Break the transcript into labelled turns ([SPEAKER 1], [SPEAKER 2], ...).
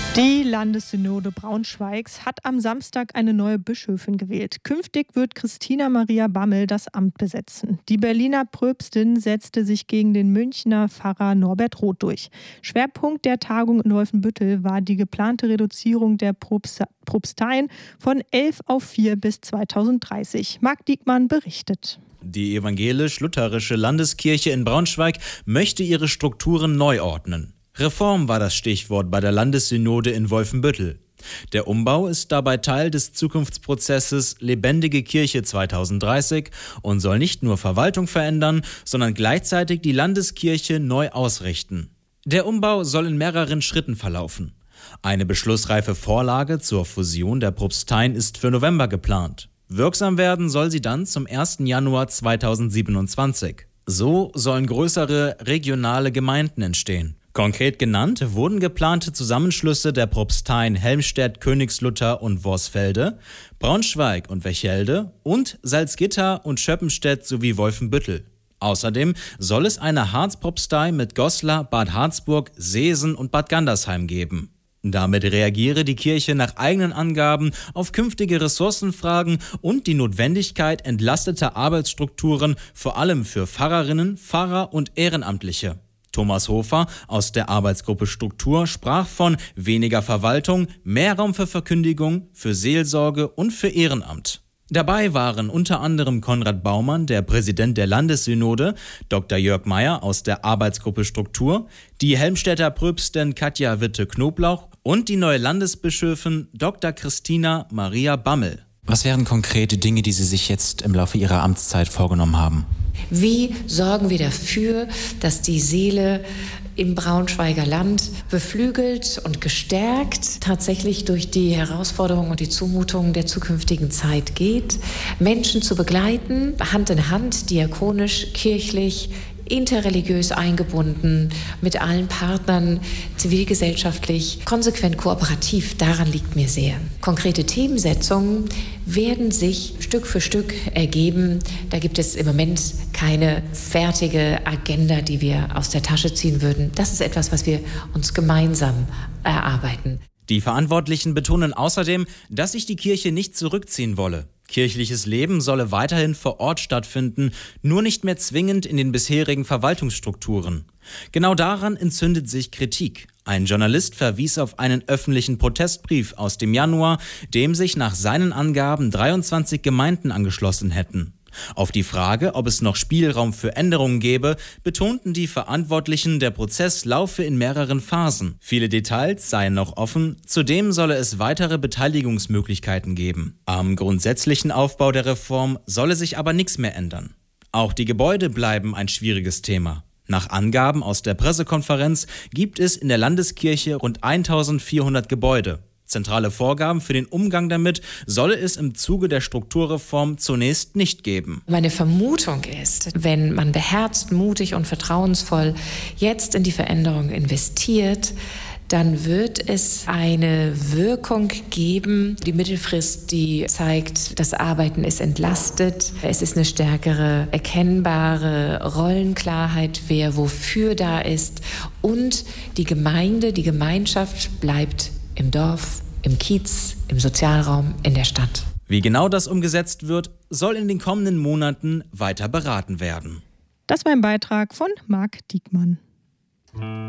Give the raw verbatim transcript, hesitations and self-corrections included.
[SPEAKER 1] Die Landessynode Braunschweigs hat am Samstag eine neue Bischöfin gewählt. Künftig wird Christina Maria Bammel das Amt besetzen. Die Berliner Pröpstin setzte sich gegen den Münchner Pfarrer Norbert Roth durch. Schwerpunkt der Tagung in Wolfenbüttel war die geplante Reduzierung der Propst- Propsteien von elf auf vier bis zweitausenddreißig. Marc Diekmann berichtet.
[SPEAKER 2] Die evangelisch-lutherische Landeskirche in Braunschweig möchte ihre Strukturen neu ordnen. Reform war das Stichwort bei der Landessynode in Wolfenbüttel. Der Umbau ist dabei Teil des Zukunftsprozesses Lebendige Kirche zweitausenddreißig und soll nicht nur Verwaltung verändern, sondern gleichzeitig die Landeskirche neu ausrichten. Der Umbau soll in mehreren Schritten verlaufen. Eine beschlussreife Vorlage zur Fusion der Propsteien ist für November geplant. Wirksam werden soll sie dann zum ersten Januar zweitausendsiebenundzwanzig. So sollen größere regionale Gemeinden entstehen. Konkret genannt wurden geplante Zusammenschlüsse der Propsteien Helmstedt, Königslutter und Vorsfelde, Braunschweig und Wechelde und Salzgitter und Schöppenstedt sowie Wolfenbüttel. Außerdem soll es eine Harzpropstei mit Goslar, Bad Harzburg, Seesen und Bad Gandersheim geben. Damit reagiere die Kirche nach eigenen Angaben auf künftige Ressourcenfragen und die Notwendigkeit entlasteter Arbeitsstrukturen, vor allem für Pfarrerinnen, Pfarrer und Ehrenamtliche. Thomas Hofer aus der Arbeitsgruppe Struktur sprach von weniger Verwaltung, mehr Raum für Verkündigung, für Seelsorge und für Ehrenamt. Dabei waren unter anderem Konrad Baumann, der Präsident der Landessynode, Doktor Jörg Meyer aus der Arbeitsgruppe Struktur, die Helmstedter Pröpstin Katja Witte-Knoblauch und die neue Landesbischöfin Doktor Christina Maria Bammel.
[SPEAKER 3] Was wären konkrete Dinge, die Sie sich jetzt im Laufe Ihrer Amtszeit vorgenommen haben?
[SPEAKER 4] Wie sorgen wir dafür, dass die Seele im Braunschweiger Land beflügelt und gestärkt tatsächlich durch die Herausforderungen und die Zumutungen der zukünftigen Zeit geht, Menschen zu begleiten, Hand in Hand, diakonisch, kirchlich, interreligiös eingebunden, mit allen Partnern, zivilgesellschaftlich, konsequent kooperativ, daran liegt mir sehr. Konkrete Themensetzungen werden sich Stück für Stück ergeben. Da gibt es im Moment keine fertige Agenda, die wir aus der Tasche ziehen würden. Das ist etwas, was wir uns gemeinsam erarbeiten.
[SPEAKER 2] Die Verantwortlichen betonen außerdem, dass sich die Kirche nicht zurückziehen wolle. Kirchliches Leben solle weiterhin vor Ort stattfinden, nur nicht mehr zwingend in den bisherigen Verwaltungsstrukturen. Genau daran entzündet sich Kritik. Ein Journalist verwies auf einen öffentlichen Protestbrief aus dem Januar, dem sich nach seinen Angaben dreiundzwanzig Gemeinden angeschlossen hätten. Auf die Frage, ob es noch Spielraum für Änderungen gäbe, betonten die Verantwortlichen, der Prozess laufe in mehreren Phasen. Viele Details seien noch offen, zudem solle es weitere Beteiligungsmöglichkeiten geben. Am grundsätzlichen Aufbau der Reform solle sich aber nichts mehr ändern. Auch die Gebäude bleiben ein schwieriges Thema. Nach Angaben aus der Pressekonferenz gibt es in der Landeskirche rund eintausendvierhundert Gebäude. Zentrale Vorgaben für den Umgang damit solle es im Zuge der Strukturreform zunächst nicht geben.
[SPEAKER 4] Meine Vermutung ist, wenn man beherzt, mutig und vertrauensvoll jetzt in die Veränderung investiert, dann wird es eine Wirkung geben, die Mittelfrist, die zeigt, das Arbeiten ist entlastet. Es ist eine stärkere, erkennbare Rollenklarheit, wer wofür da ist. Und die Gemeinde, die Gemeinschaft bleibt im Dorf, im Kiez, im Sozialraum, in der Stadt.
[SPEAKER 2] Wie genau das umgesetzt wird, soll in den kommenden Monaten weiter beraten werden.
[SPEAKER 1] Das war ein Beitrag von Marc Diekmann.